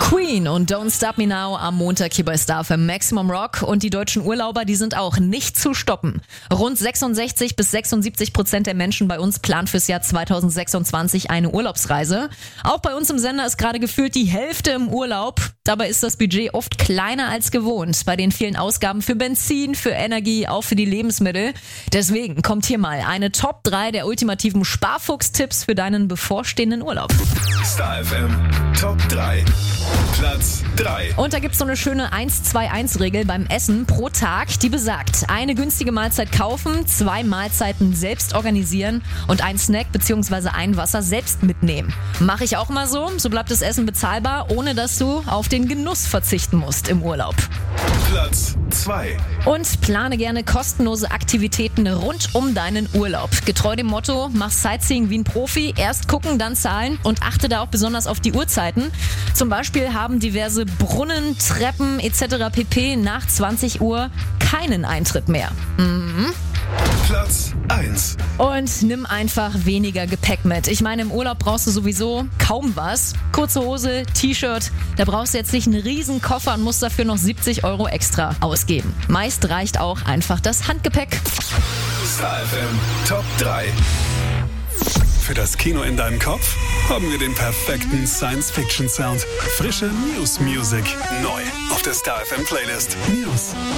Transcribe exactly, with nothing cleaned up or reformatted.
Queen und Don't Stop Me Now am Montag hier bei Star für Maximum Rock. Und die deutschen Urlauber, die sind auch nicht zu stoppen. Rund sechsundsechzig bis sechsundsiebzig Prozent der Menschen bei uns planen fürs Jahr zweitausendsechsundzwanzig eine Urlaubsreise. Auch bei uns im Sender ist gerade gefühlt die Hälfte im Urlaub. Dabei ist das Budget oft kleiner als gewohnt. Bei den vielen Ausgaben für Benzin, für Energie, auch für die Lebensmittel. Deswegen kommt hier mal eine Top drei der ultimativen Sparfuchs-Tipps für deinen bevorstehenden Urlaub. Star F M Top drei. Platz drei. Und da gibt's so eine schöne eins zwei eins Regel beim Essen pro Tag, die besagt, eine günstige Mahlzeit kaufen, zwei Mahlzeiten selbst organisieren und ein Snack bzw. ein Wasser selbst mitnehmen. Mache ich auch mal so, so bleibt das Essen bezahlbar, ohne dass du auf den Genuss verzichten musst im Urlaub. Platz zwei. Und plane gerne kostenlose Aktivitäten rund um deinen Urlaub. Getreu dem Motto, mach Sightseeing wie ein Profi, erst gucken, dann zahlen und achte da auch besonders auf die Uhrzeiten. Zum Beispiel haben diverse Brunnen, Treppen et cetera pp. Nach zwanzig Uhr keinen Eintritt mehr. Mhm. Platz eins. Und nimm einfach weniger Gepäck mit. Ich meine, im Urlaub brauchst du sowieso kaum was. Kurze Hose, T-Shirt, da brauchst du jetzt nicht einen riesen Koffer und musst dafür noch siebzig Euro extra ausgeben. Meist reicht auch einfach das Handgepäck. Star F M Top drei. Für das Kino in deinem Kopf haben wir den perfekten Science-Fiction-Sound. Frische News-Music. Neu auf der Star F M Playlist. News.